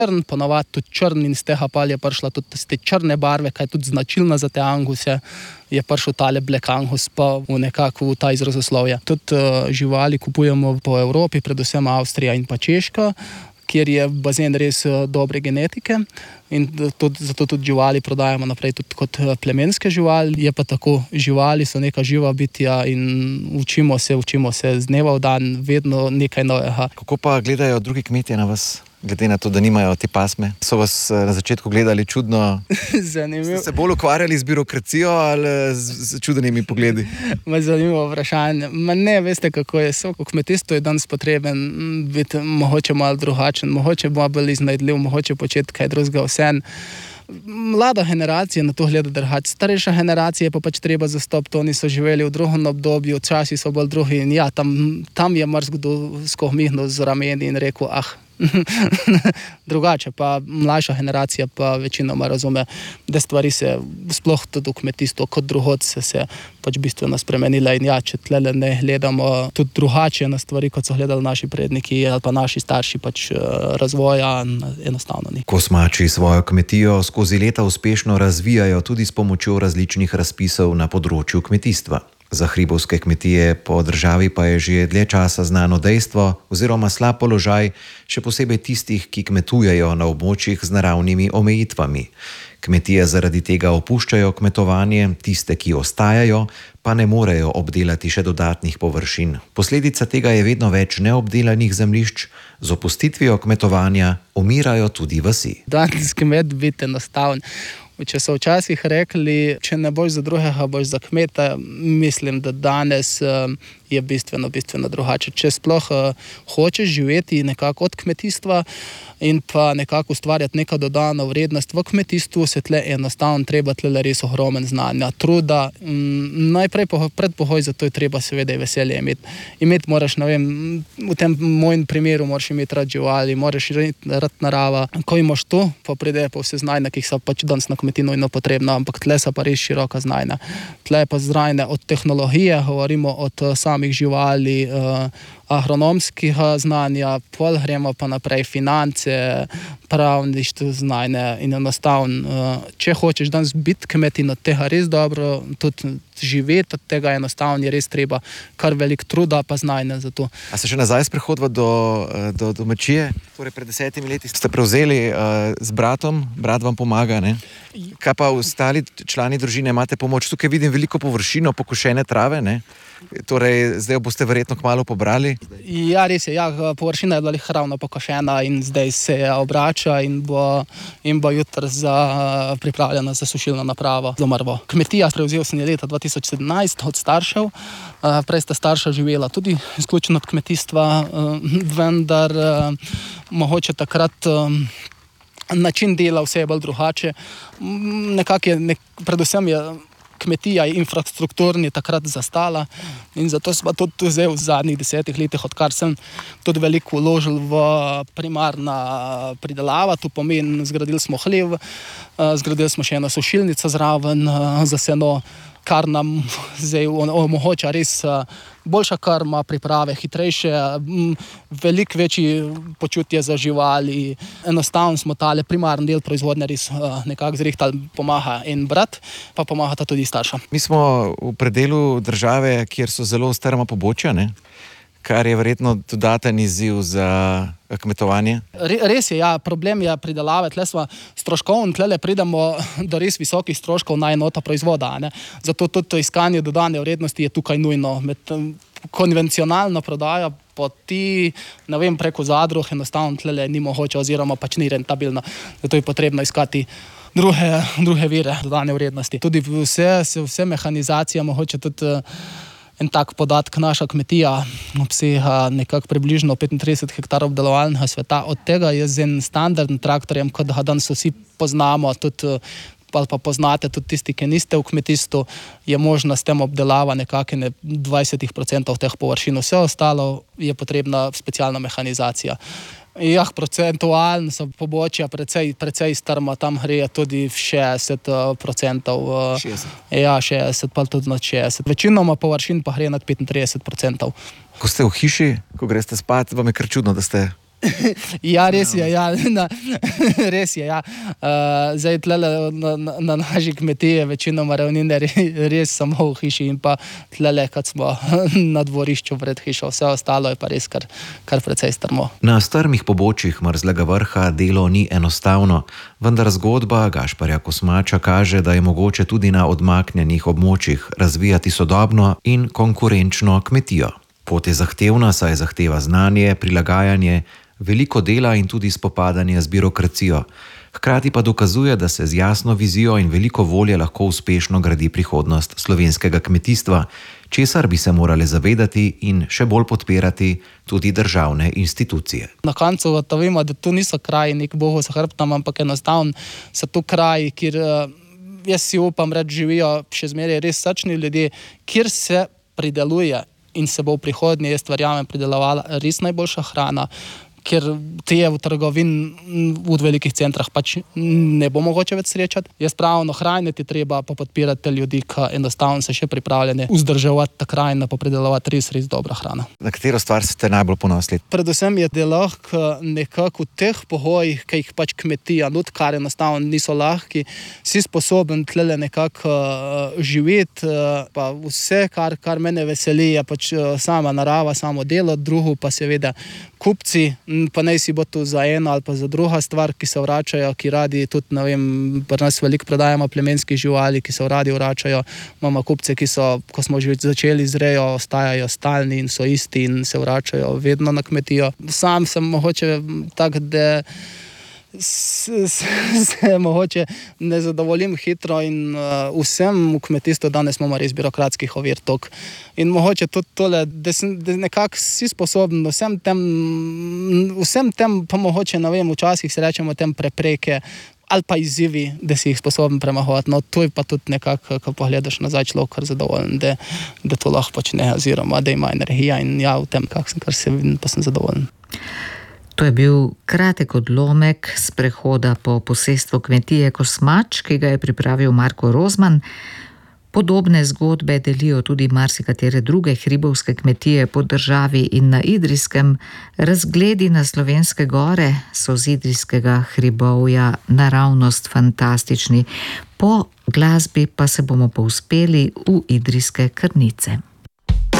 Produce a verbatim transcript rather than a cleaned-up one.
črn, ponavadi tudi črn in z tega pol je prišla tudi z te črne barve, kaj je tudi značilna za te anguse, je prišel tale Black Angus pa v nekako v ta izrazoslovje. Tudi uh, živali kupujemo po Evropi, predvsem Avstrija in pa Češka, kjer je bazen res uh, dobre genetike in tudi, zato tudi živali prodajamo naprej tudi kot plemenske živali. Je pa tako, živali so neka živa bitja in učimo se, učimo se z dneva v dan, vedno nekaj novega. Kako pa gledajo drugi kmetje na vas? Glede na to, da nimajo te pasme. So vas na začetku gledali čudno? Zanimivo. Ste se bolj ukvarjali z birokracijo ali z, z čudenimi pogledi? Ma zanimivo vprašanje. Ma ne, veste kako je. So, v kmetijstvu je danes potreben biti mogoče malo drugačen, mogoče malo bolj iznajdljiv, mogoče početi kaj drugega vsem. Mlada generacija na to gleda drugače. Starejša generacija pa pač treba zastopiti. Oni so živeli v drugem obdobju, časi so bolj drugi in ja, tam, tam je marsikdo skomihnil z rameni in rekel, ah, drugače, pa mlajša generacija pa večinoma razume, da stvari se sploh tudi v kmetijstvu kot drugod se, se pač bistveno spremenile in ja, če tlele ne gledamo tudi drugače na stvari, kot so gledali naši predniki ali pa naši starši, pač razvoja enostavno ni. Kosmači svojo kmetijo skozi leta uspešno razvijajo tudi s pomočjo različnih razpisov na področju kmetijstva. Za hribovske kmetije po državi pa je že dlje časa znano dejstvo oziroma slab položaj, še posebej tistih, ki kmetujejo na območjih z naravnimi omejitvami. Kmetije zaradi tega opuščajo kmetovanje, tiste, ki ostajajo, pa ne morejo obdelati še dodatnih površin. Posledica tega je vedno več neobdelanih zemljišč, z opustitvijo kmetovanja umirajo tudi vasi. Danes kmet biti enostaven. Če so včasih rekli, če ne boš za drugega, boš za kmeta, mislim, da danes je bistveno, bistveno drugače. Če sploh hočeš živeti nekako od kmetijstva in pa nekako ustvarjati neka dodana vrednost v kmetijstvu, se tle enostavno treba tle res ogromen znanja, truda. Najprej predpogoj za to je treba seveda veselje imeti. Imeti moraš, ne vem, v tem mojem primeru moraš imeti rad živali, moraš rad narava. Ko imaš to, pa pride pa vse znanja, ki so pač danes na kmetiji nujno potrebna, ampak tle so pa res široka znanja. Tle pa znanja od tehnologije, govorimo od samih živali, agronomskega znanja, pol gremo pa naprej finance, pravništvo znanja in enostavno, če hočeš danes biti kmet in od tega res dobro, tudi živeti od tega enostavno je res treba kar velik truda pa znanja za to. A se še nazaj sprehodva do, do domačije? Torej pred desetimi leti ste prevzeli uh, z bratom, brat vam pomaga, ne? Kaj pa ostali člani družine, imate pomoč? Tukaj vidim veliko površino, pokošene trave, ne? Torej, zdaj jo boste verjetno kmalu pobrali? Ja, res je, ja, površina je bila lih ravno pokošena in zdaj se obrača in bo, in bo jutri za, pripravljena za sušilno napravo za mrvo. Kmetija prevzel sem je leta dva tisoč sedemnajst od staršev, prej sta starša živela tudi izključno od kmetijstva, vendar mogoče takrat način dela vse je bolj drugače. Nekako je, nek, predvsem je kmetija je infrastrukturni takrat zastala in zato smo tudi zdaj v zadnjih desetih letih, odkar sem tudi veliko vložil v primarna pridelava, to pomeni, zgradili smo hlev, zgradili smo še eno sušilnico zraven za seno, kar nam zdaj omogoča res boljša krma, priprave hitrejše, veliko večji počutje za živali. Enostavno smo tale primarni del proizvodnje res nekako zrihtali, pomaga en brat, pa pomagata tudi starša. Mi smo v predelu države, kjer so zelo strma pobočja, ne? Kar je verjetno dodaten izziv za kmetovanje. Res je, ja, problem je pridelave, tle smo stroškovni, tle pridemo do res visokih stroškov na enota proizvoda, ne. Zato tudi to iskanje dodane vrednosti je tukaj nujno. Med konvencionalno prodajo poti, ne vem, preko zadruh, enostavno tle ni mogoče oziroma pač ni rentabilno. Zato je potrebno iskati druge, druge vire dodane vrednosti. Tudi vse, vse mehanizacija, mogoče tudi en tak podatek, naša kmetija obsega nekako približno petintrideset hektarov obdelovalnega sveta. Od tega je z enim standardnim traktorjem, kot ga danes vsi poznamo, tudi, ali pa poznate tudi tisti, ki niste v kmetijstvu, je možna s tem obdelava nekako dvajset procentov teh površin. Vse ostalo je potrebna specialna mehanizacija. Ja, procentualno so pobočja precej, precej strma, tam gre tudi v šestdeset procentov. šestdeset? Ja, šestdeset, pa tudi nad šestdeset. Večinoma površin pa gre nad petintrideset procentov. Ko ste v hiši, ko greste spat, vam je kar čudno, da ste Ja, res je, ja, na, res je, ja. Uh, zdaj tlele na, na, na naši kmetiji večinoma ravnine res samo v hiši in pa tlele, kad smo na dvorišču pred hišo, vse ostalo je pa res kar, kar precej strmo. Na strmih pobočjih Mrzlega Vrha delo ni enostavno, vendar zgodba Gašparja Kosmača kaže, da je mogoče tudi na odmaknjenih območjih razvijati sodobno in konkurenčno kmetijo. Pot je zahtevna, saj zahteva znanje, prilagajanje, veliko dela in tudi spopadanje z birokracijo. Hkrati pa dokazuje, da se z jasno vizijo in veliko volje lahko uspešno gradi prihodnost slovenskega kmetijstva, česar bi se morale zavedati in še bolj podpirati tudi državne institucije. Na koncu ugotovimo, da tu niso kraji nek bogu za hrbtom, ampak enostavno so tu kraji, kjer jaz si upam reči živijo še zmeraj res srčni ljudje, kjer se prideluje in se bo v prihodnje, jaz verjamem, pridelovala res najboljša hrana, ker te v trgovin v velikih centrah pač ne bo mogoče več srečati. Jaz pravno hraniti treba pa podpirati ljudi, ki enostavno se še pripravljeni vzdrževati ta kraj in pa pridelovati res, res dobra hrana. Na katero stvar ste najbolj ponosni? Predvsem je, da lahko nekako v teh pogojih, ki jih pač kmetija nudi, kar enostavno niso lahki, si sposoben tlele nekako uh, živeti, uh, pa vse, kar, kar mene veseli, je pač uh, sama narava, samo delo, drugo pa seveda kupci, pa naj si bo to za eno ali pa za druga stvar, ki se vračajo, ki radi tudi, ne vem, pri nas veliko prodajamo plemenskih živali, ki se radi vračajo, imamo kupce, ki so, ko smo že začeli z rejo, ostajajo stalni in so isti in se vračajo vedno na kmetijo. Sam sem mogoče tak, da se, se, se mogoče ne zadovoljim hitro in uh, vsem v kmetijstvu danes imamo res birokratskih ovir tok. In mogoče tudi tole, da, da nekako si sposoben vsem tem, vsem tem pa mogoče, ne vem, včasih se rečemo tem prepreke ali pa izzivi, da si jih sposoben premahovati. No, to je pa tudi nekako, ko pogledaš nazaj, človek kar zadovoljen, da, da to lahko počne, oziroma da ima energija in ja, v tem, kak sem, kar se vidim, pa sem zadovoljen. To je bil kratek odlomek sprehoda po posestvu kmetije Kosmač, ki ga je pripravil Marko Rozman. Podobne zgodbe delijo tudi marsikatere druge hribovske kmetije po državi in na Idrijskem. Razgledi na slovenske gore so z Idrijskega hribovja naravnost fantastični. Po glasbi pa se bomo povzpeli v Idrijske Krnice.